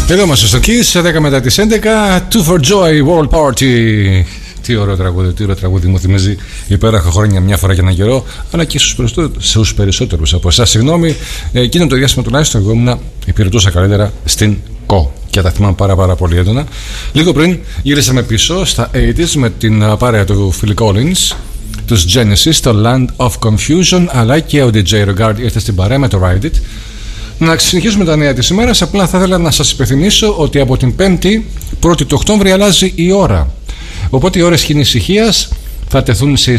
Εδώ είμαστε στο Kiss, 10 μετά τις 11. Two for Joy World Party. Τι ωραίο τραγούδι, μου θυμίζει υπέροχα χρόνια μια φορά για έναν καιρό, αλλά και στους περισσότερους από εσάς. Συγγνώμη, εκείνο το διάστημα τουλάχιστον εγώ υπηρετούσα καλύτερα στην ΚΟ και τα θυμάμαι πάρα πολύ έντονα. Λίγο πριν γύρισαμε πίσω στα 80s με την παρέα του Phil Collins, τους Genesis, το Land of Confusion, αλλά και ο DJ Regard ήρθε στην παρέα με το Ride It. Να συνεχίσουμε τα νέα της ημέρας. Απλά θα ήθελα να σας υπενθυμίσω ότι από την 5η 1η του Οκτώβρη αλλάζει η ώρα. Οπότε οι ώρες χινησυχίας θα τεθούν σε